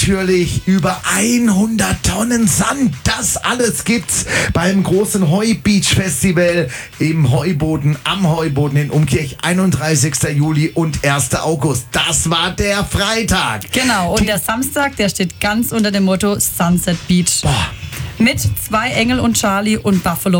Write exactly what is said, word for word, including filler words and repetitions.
natürlich über hundert Tonnen Sand. Das alles gibt's beim großen Heu-Beach Festival im Heuboden, am Heuboden in Umkirch, einunddreißigster Juli und erster August. Das war der Freitag. Genau, und der Samstag, der steht ganz unter dem Motto Sunset Beach. Boah. Mit Zwei Engel und Charlie und Buffalo